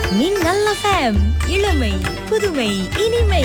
மின்னல் எஃப்எம், இளமை புதுமை இனிமை.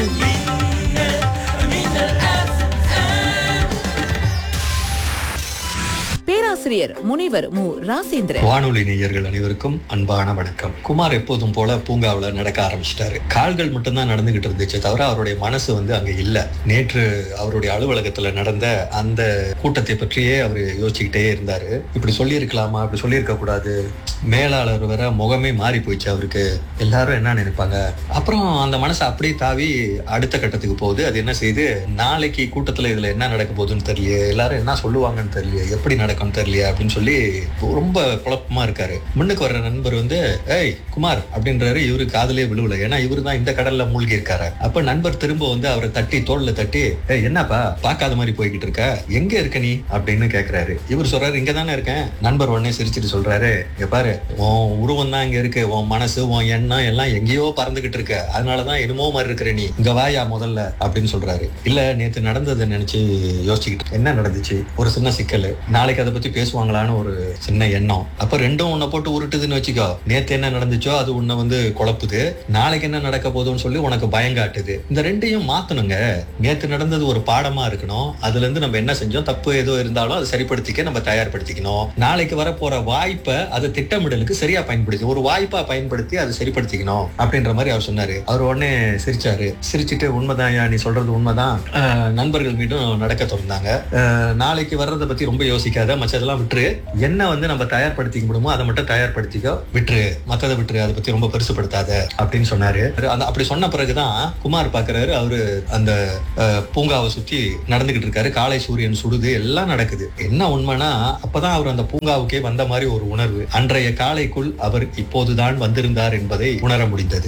பேராசிரியர் முனைவர் மு ராசேந்திரன். வானொலி நேயர்கள் அனைவருக்கும் அன்பான வணக்கம். குமார் எப்போதும் போல பூங்காவுல நடக்க ஆரம்பிச்சிட்டாரு. கால்கள் மட்டும்தான் நடந்துகிட்டு இருந்துச்சு தவிர அவருடைய மனசு அங்க இல்ல. நேற்று அவருடைய அலுவலகத்துல நடந்த அந்த கூட்டத்தை பற்றியே அவர் யோசிச்சுக்கிட்டே இருந்தாரு. இப்படி சொல்லியிருக்கலாமா, இப்படி சொல்லியிருக்க கூடாது. மேலாளர் வர முகமே மாறி போயிடுச்சு அவருக்கு. எல்லாரும் என்ன நினைப்பாங்க. அப்புறம் அந்த மனசு அப்படியே தாவி அடுத்த கட்டத்துக்கு போகுது. அது என்ன செய்யுது, நாளைக்கு கூட்டத்துல இதுல என்ன நடக்க போகுதுன்னு தெரியல, எல்லாரும் என்ன சொல்லுவாங்கன்னு தெரியல, எப்படி நடக்கும் தெரியல அப்படின்னு சொல்லி ரொம்ப குழப்பமா இருக்காரு. முன்னுக்கு வர்ற நண்பர் ஏய் குமார் அப்படின்றாரு. இவரு காதலே விழுவல, ஏன்னா இவரு தான் இந்த கடல்ல மூழ்கி இருக்காரு. அப்ப நண்பர் திரும்ப அவரை தட்டி தோல்ல தட்டி, என்னப்பா பார்க்காத மாதிரி போய்கிட்டு இருக்க, எங்க இருக்க நீ அப்படின்னு கேக்குறாரு. இவர் சொல்றாரு, இங்க தானே இருக்கேன். நண்பர் உடனே சிரிச்சிட்டு சொல்றாரு, பாரு உன் உருவம் தான் இங்க இருக்கு, உன் மனசு உன் எண்ணம் எல்லாம் எங்கேயோ பறந்துகிட்டு இருக்க, அதனாலதான் என்னமோ மாதிரி இருக்கிற நீ, இங்க வாயா முதல்ல அப்படின்னு சொல்றாரு. இல்ல நேத்து நடந்ததை நினைச்சு யோசிச்சுக்கிட்டு, என்ன நடந்துச்சு, ஒரு சின்ன சிக்கல், நாளைக்கு அதை பத்தி பேசுவாங்களான்னு ஒரு சின்ன எண்ணம். அப்ப ரெண்டும் உன்னை போட்டு உருட்டுதுன்னு வச்சுக்கோ. நேத்து என்ன நடந்துச்சோ அது உன்னை குழப்புது, நாளைக்கு என்ன நடக்க போதுன்னு சொல்லி உனக்கு பயங்காட்டுது. இந்த ரெண்டையும் மாத்தணுங்க. நேத்து நடந்தது ஒரு பாடமா இருக்கணும், அதுல இருந்து நம்ம என்ன செஞ்சோம், தப்பு ஏதோ இருந்தாலும் அதை சரிப்படுத்திக்க நம்ம தயார்படுத்திக்கணும். நாளைக்கு வர போற வாய்ப்பை அதை திட்டமிடலுக்கு சரியா பயன்படுத்தி, ஒரு வாய்ப்பா பயன்படுத்தி அதை சரிப்படுத்திக்கணும் அப்படின்ற மாதிரி அவர் சொன்னாரு. அவர் உடனே சிரிச்சாரு. சிரிச்சுட்டு, உண்மைதான் நீ சொல்றது உண்மைதான். நண்பர்கள் மீண்டும் நடக்க தொடர்ந்தாங்க. நாளைக்கு வர்றதை பத்தி ரொம்ப யோசிக்காத, மற்றதெல்லாம் விட்டுரு, என்ன நம்ம தயார்படுத்திக்க முடியுமோ அதை மட்டும் தயார்படுத்திக்க விட்டுரு, மத்ததை விட்டுரு, அதை பத்தி ரொம்ப பெருசுப்படுத்தாத அப்படின்னு சொன்னாரு. அப்படி சொன்ன பிறகுதான் குமார் பாக்குறாரு. அவரு அந்த பூங்காவை சுத்தி நடந்துகிட்டு இருக்காரு. காலை சூரியன் சுடுது, எல்லாம் நடக்குது. என்ன உண்மைனா அப்பதான் அவர் அந்த பூங்காவுக்கே வந்த மாதிரி ஒரு உணர்வு. அன்றைய காலைக்குள் அவர் இப்போதுதான் வந்திருந்தார் என்பதை உணர முடிந்தது.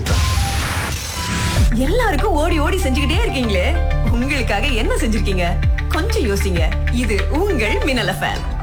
எல்லாருக்கும் ஓடி ஓடி செஞ்சுக்கிட்டே இருக்கீங்களே, உங்களுக்காக என்ன செஞ்சிருக்கீங்க? கொஞ்சம் யோசிங்க. இது உங்கள் மின்னல் எஃப்எம்.